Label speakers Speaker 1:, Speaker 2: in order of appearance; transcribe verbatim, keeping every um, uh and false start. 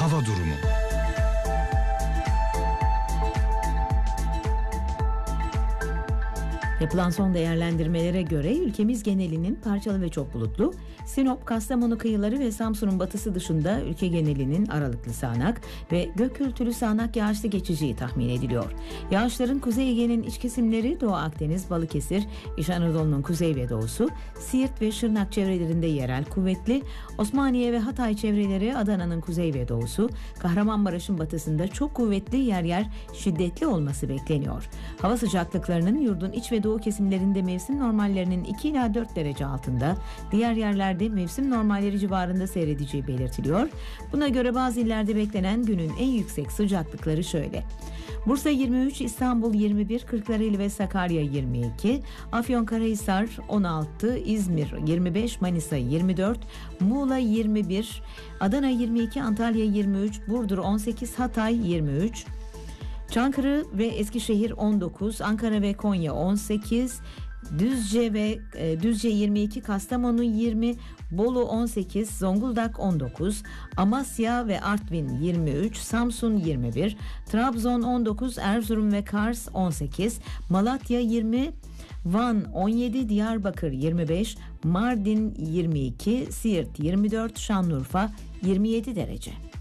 Speaker 1: Hava durumu.
Speaker 2: Yapılan son değerlendirmelere göre ülkemiz genelinin parçalı ve çok bulutlu, Sinop, Kastamonu kıyıları ve Samsun'un batısı dışında ülke genelinin aralıklı sağanak ve gök gürültülü sağanak yağışlı geçeceği tahmin ediliyor. Yağışların Kuzey Ege'nin iç kesimleri, Doğu Akdeniz, Balıkesir, İç Anadolu'nun kuzey ve doğusu, Siirt ve Şırnak çevrelerinde yerel kuvvetli, Osmaniye ve Hatay çevreleri, Adana'nın kuzey ve doğusu, Kahramanmaraş'ın batısında çok kuvvetli, yer yer şiddetli olması bekleniyor. Hava sıcaklıklarının yurdun iç ve doğu kesimlerinde mevsim normallerinin iki ila dört derece altında, diğer yerlerde mevsim normalleri civarında seyredeceği belirtiliyor. Buna göre bazı illerde beklenen günün en yüksek sıcaklıkları şöyle: Bursa yirmi üç, İstanbul yirmi bir, Kırklareli ve Sakarya yirmi iki, Afyonkarahisar on altı, İzmir yirmi beş, Manisa yirmi dört, Muğla yirmi bir, Adana yirmi iki, Antalya yirmi üç, Burdur on sekiz, Hatay yirmi üç, Çankırı ve Eskişehir on dokuz, Ankara ve Konya on sekiz, Düzce ve e, Düzce yirmi iki, Kastamonu yirmi, Bolu on sekiz, Zonguldak on dokuz, Amasya ve Artvin yirmi üç, Samsun yirmi bir, Trabzon on dokuz, Erzurum ve Kars on sekiz, Malatya yirmi, Van on yedi, Diyarbakır yirmi beş, Mardin yirmi iki, Siirt yirmi dört, Şanlıurfa yirmi yedi derece.